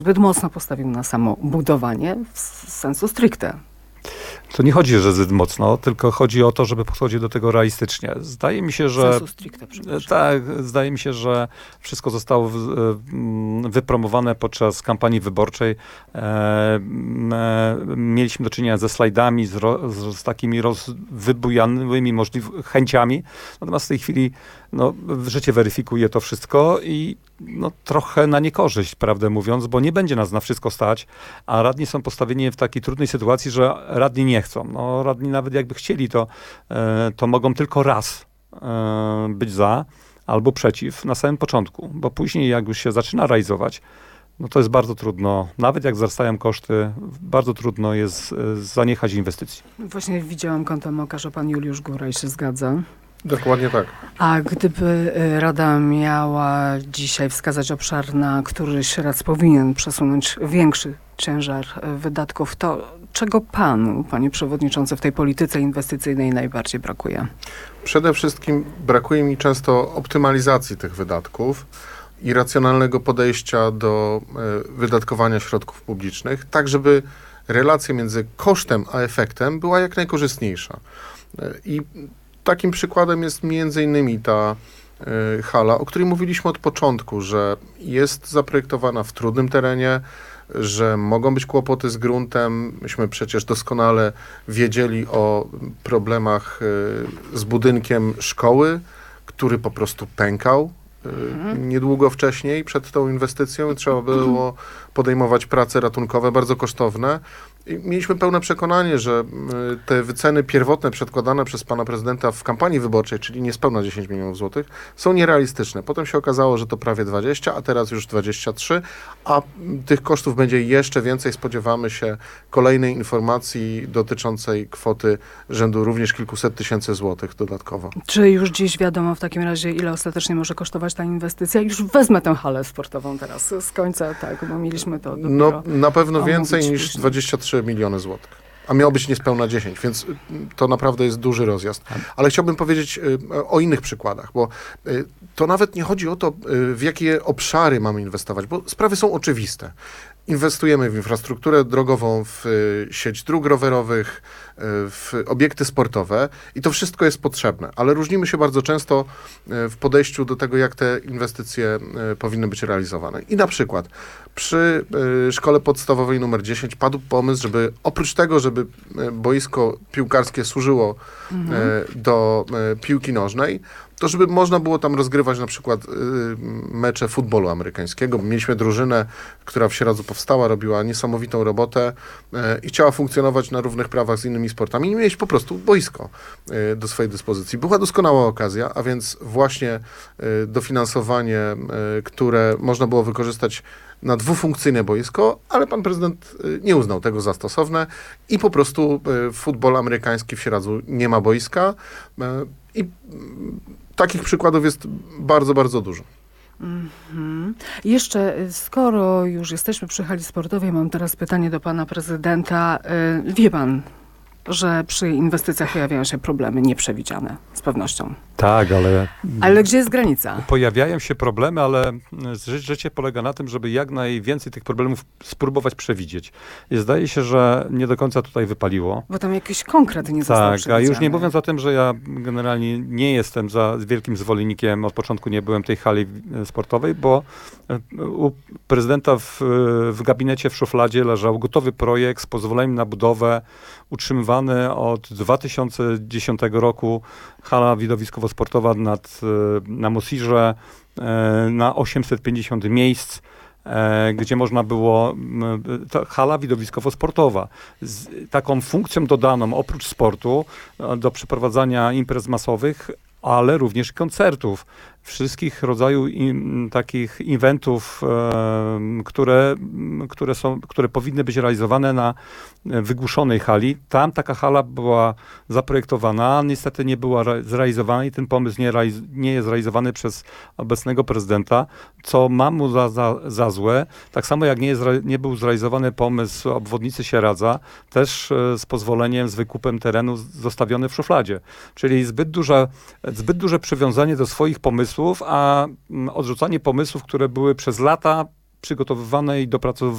Zbyt mocno postawił na samo budowanie w sensu stricte. To nie chodzi, że zbyt mocno, tylko chodzi o to, żeby podchodzić do tego realistycznie. Zdaje mi się, W że sensu stricte, przepraszam. tak, zdaje mi się, że wszystko zostało wypromowane podczas kampanii wyborczej. Mieliśmy do czynienia ze slajdami, z takimi wybujanymi chęciami. Natomiast w tej chwili życie weryfikuje to wszystko i trochę na niekorzyść, prawdę mówiąc, bo nie będzie nas na wszystko stać, a radni są postawieni w takiej trudnej sytuacji, że radni nie chcą. Radni nawet jakby chcieli, to mogą tylko raz być za albo przeciw na samym początku, bo później jak już się zaczyna realizować, to jest bardzo trudno, nawet jak wzrastają koszty, bardzo trudno jest zaniechać inwestycji. Właśnie widziałam kątem oka, że pan Juliusz Góraj się zgadza. Dokładnie tak. A gdyby Rada miała dzisiaj wskazać obszar, na który Sieradz powinien przesunąć większy ciężar wydatków, to czego panu, panie przewodniczący, w tej polityce inwestycyjnej najbardziej brakuje? Przede wszystkim brakuje mi często optymalizacji tych wydatków i racjonalnego podejścia do wydatkowania środków publicznych, tak żeby relacja między kosztem a efektem była jak najkorzystniejsza. I takim przykładem jest między innymi ta hala, o której mówiliśmy od początku, że jest zaprojektowana w trudnym terenie, że mogą być kłopoty z gruntem. Myśmy przecież doskonale wiedzieli o problemach z budynkiem szkoły, który po prostu pękał niedługo wcześniej, przed tą inwestycją. Trzeba było podejmować prace ratunkowe, bardzo kosztowne. I mieliśmy pełne przekonanie, że te wyceny pierwotne przedkładane przez pana prezydenta w kampanii wyborczej, czyli niespełna 10 milionów złotych, są nierealistyczne. Potem się okazało, że to prawie 20, a teraz już 23, a tych kosztów będzie jeszcze więcej. Spodziewamy się kolejnej informacji dotyczącej kwoty rzędu również kilkuset tysięcy złotych dodatkowo. Czy już dziś wiadomo w takim razie, ile ostatecznie może kosztować ta inwestycja? Już wezmę tę halę sportową teraz z końca, tak, bo mieliśmy to dopiero na pewno więcej omówić niż później. 23 miliony złotych. A miało być niespełna 10, więc to naprawdę jest duży rozjazd. Ale chciałbym powiedzieć o innych przykładach, bo to nawet nie chodzi o to, w jakie obszary mamy inwestować, bo sprawy są oczywiste. Inwestujemy w infrastrukturę drogową, w sieć dróg rowerowych, w obiekty sportowe i to wszystko jest potrzebne, ale różnimy się bardzo często w podejściu do tego, jak te inwestycje powinny być realizowane. I na przykład przy szkole podstawowej numer 10 padł pomysł, żeby oprócz tego, żeby boisko piłkarskie służyło do piłki nożnej, to żeby można było tam rozgrywać na przykład mecze futbolu amerykańskiego. Mieliśmy drużynę, która w Sieradzu powstała, robiła niesamowitą robotę i chciała funkcjonować na równych prawach z innymi sportami i mieć po prostu boisko do swojej dyspozycji. Była doskonała okazja, a więc właśnie dofinansowanie, które można było wykorzystać na dwufunkcyjne boisko, ale pan prezydent nie uznał tego za stosowne i po prostu futbol amerykański w Sieradzu nie ma boiska i takich przykładów jest bardzo, bardzo dużo. Jeszcze, skoro już jesteśmy przy hali sportowej, mam teraz pytanie do pana prezydenta. Wie pan, że przy inwestycjach pojawiają się problemy nieprzewidziane, z pewnością. Tak, Ale gdzie jest granica? pojawiają się problemy, ale życie polega na tym, żeby jak najwięcej tych problemów spróbować przewidzieć. I zdaje się, że nie do końca tutaj wypaliło. Bo tam jakiś konkret nie został Tak, a przewidziany. już nie mówiąc o tym, że ja generalnie nie jestem za wielkim zwolennikiem, od początku nie byłem tej hali sportowej, bo u prezydenta w gabinecie w szufladzie leżał gotowy projekt z pozwoleniem na budowę, utrzymywany od 2010 roku, hala widowiskowo-sportowa na Mosirze, na 850 miejsc, gdzie można było, hala widowiskowo-sportowa, z taką funkcją dodaną oprócz sportu do przeprowadzania imprez masowych, ale również koncertów, wszystkich rodzajów takich eventów, które powinny być realizowane na wygłuszonej hali. Tam taka hala była zaprojektowana, niestety nie była zrealizowana i ten pomysł nie jest realizowany przez obecnego prezydenta, co mam mu za złe. Tak samo jak nie był zrealizowany pomysł obwodnicy Sieradza, też z pozwoleniem, z wykupem terenu zostawiony w szufladzie. Czyli zbyt duże przywiązanie do swoich pomysłów, a odrzucanie pomysłów, które były przez lata przygotowywane i dopracowywane